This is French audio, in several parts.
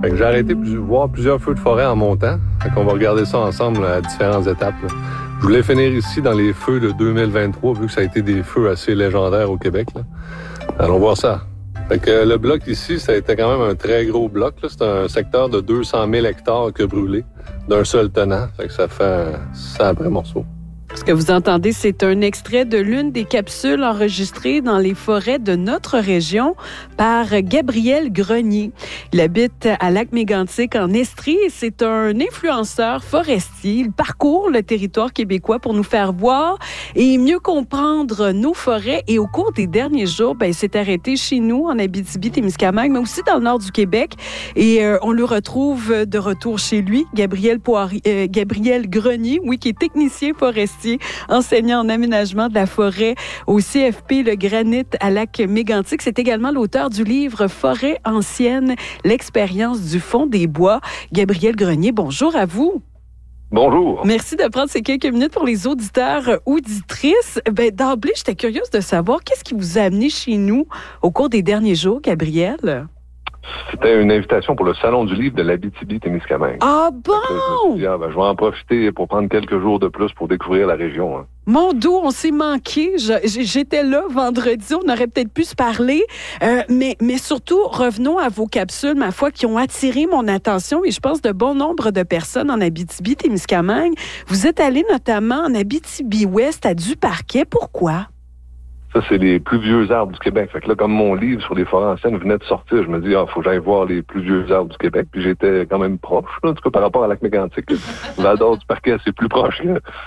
Fait que j'ai arrêté de voir plusieurs feux de forêt en montant. Fait qu'on va regarder ça ensemble à différentes étapes. Là. Je voulais finir ici dans les feux de 2023, vu que ça a été des feux assez légendaires au Québec. Là. Allons voir ça. Fait que le bloc ici, ça a été quand même un très gros bloc. Là. C'est un secteur de 200 000 hectares que brûlé d'un seul tenant. Fait que ça fait un sacré morceau. Ce que vous entendez, c'est un extrait de l'une des capsules enregistrées dans les forêts de notre région par Gabriel Grenier. Il habite à Lac-Mégantic en Estrie et c'est un influenceur forestier. Il parcourt le territoire québécois pour nous faire voir et mieux comprendre nos forêts. Et au cours des derniers jours, il s'est arrêté chez nous en Abitibi-Témiscamingue, mais aussi dans le nord du Québec. Et on le retrouve de retour chez lui, Gabriel Grenier, qui est technicien forestier, enseignant en aménagement de la forêt au CFP Le Granit à Lac-Mégantic. C'est également l'auteur du livre Forêt ancienne, l'expérience du fond des bois. Gabriel Grenier, bonjour à vous. Bonjour. Merci de prendre ces quelques minutes pour les auditeurs, auditrices. D'emblée, j'étais curieuse de savoir qu'est-ce qui vous a amené chez nous au cours des derniers jours, Gabriel? C'était une invitation pour le Salon du livre de l'Abitibi-Témiscamingue. Ah bon? Je me suis dit, je vais en profiter pour prendre quelques jours de plus pour découvrir la région. Hein. Mon dos, on s'est manqué. J'étais là vendredi, on aurait peut-être pu se parler. Mais surtout, revenons à vos capsules, ma foi, qui ont attiré mon attention et je pense de bon nombre de personnes en Abitibi-Témiscamingue. Vous êtes allé notamment en Abitibi-Ouest à Duparquet. Pourquoi? Ça, c'est les plus vieux arbres du Québec. Fait que là, comme mon livre sur les forêts anciennes venait de sortir, je me dis, faut que j'aille voir les plus vieux arbres du Québec. Puis j'étais quand même proche, là, en tout cas, par rapport à Lac-Mégantic. Val-d'Or du Parquet, c'est plus proche.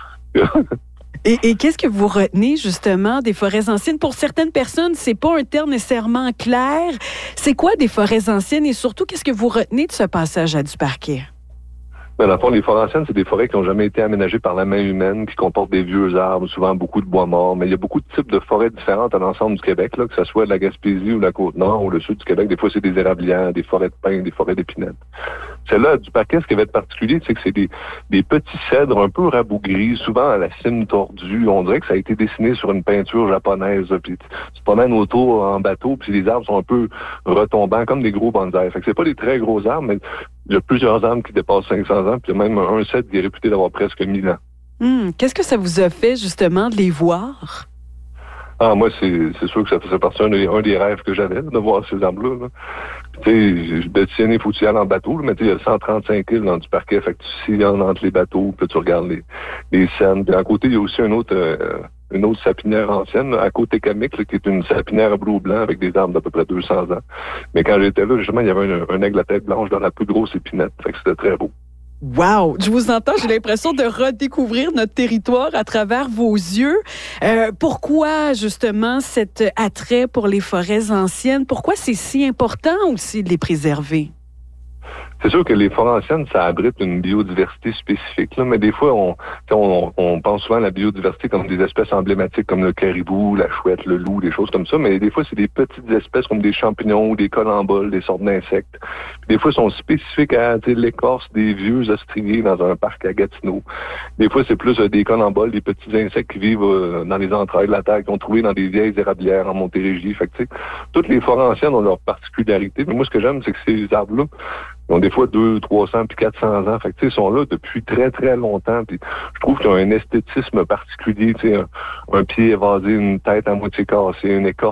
Et qu'est-ce que vous retenez, justement, des forêts anciennes? Pour certaines personnes, c'est pas un terme nécessairement clair. C'est quoi des forêts anciennes? Et surtout, qu'est-ce que vous retenez de ce passage à Duparquet? Dans le fond, les forêts anciennes, c'est des forêts qui n'ont jamais été aménagées par la main humaine, qui comportent des vieux arbres, souvent beaucoup de bois morts. Mais il y a beaucoup de types de forêts différentes à l'ensemble du Québec, là, que ce soit de la Gaspésie ou la Côte-Nord ou le sud du Québec. Des fois, c'est des érablières, des forêts de pins, des forêts d'épinettes. Celle-là, du Parquet, ce qui avait de particulier, c'est que c'est des petits cèdres un peu rabougris, souvent à la cime tordue. On dirait que ça a été dessiné sur une peinture japonaise. Puis tu te promènes autour en bateau, puis les arbres sont un peu retombants, comme des gros bonsaïs. Fait que c'est pas des très gros arbres, mais il y a plusieurs arbres qui dépassent 500 ans, puis il y a même un cèdre qui est réputé d'avoir presque 1000 ans. Qu'est-ce que ça vous a fait, justement, de les voir? Moi, c'est sûr que ça faisait partie un des rêves que j'avais, de voir ces arbres-là. Là. Tu sais, il faut y aller en bateau, là, mais il y a 135 îles dans du Parquet, fait que tu sillonnes entre les bateaux, puis tu regardes les scènes. Puis à côté, il y a aussi une autre sapinière ancienne, à côté Camic, qui est une sapinière à bleu-blanc avec des arbres d'à peu près 200 ans. Mais quand j'étais là, justement, il y avait un aigle à tête blanche dans la plus grosse épinette, fait que c'était très beau. Wow! Je vous entends, j'ai l'impression de redécouvrir notre territoire à travers vos yeux. Pourquoi, justement, cet attrait pour les forêts anciennes? Pourquoi c'est si important aussi de les préserver? C'est sûr que les forêts anciennes, ça abrite une biodiversité spécifique, là, mais des fois, on pense souvent à la biodiversité comme des espèces emblématiques comme le caribou, la chouette, le loup, des choses comme ça, mais des fois, c'est des petites espèces comme des champignons ou des colamboles, des sortes d'insectes. Puis des fois, ils sont spécifiques à l'écorce des vieux ostriers dans un parc à Gatineau. Des fois, c'est plus des colamboles, des petits insectes qui vivent dans les entrailles de la terre, qui ont trouvé dans des vieilles érablières en Montérégie. Fait que, toutes les forêts anciennes ont leurs particularités, mais moi, ce que j'aime, c'est que ces arbres-là, ils ont des fois 200, 300 puis 400 ans. Fait que, ils sont là depuis très, très longtemps. Puis je trouve qu'ils ont un esthétisme particulier. Un pied évasé, une tête à moitié cassée, une écorce